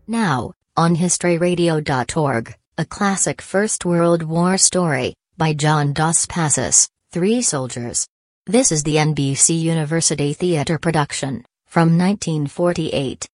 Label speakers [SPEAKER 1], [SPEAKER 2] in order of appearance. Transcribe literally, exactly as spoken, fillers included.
[SPEAKER 1] Now, on history radio dot org, a classic First World War story, by John Dos Passos, Three Soldiers. This is the N B C University Theatre production, from nineteen forty-eight.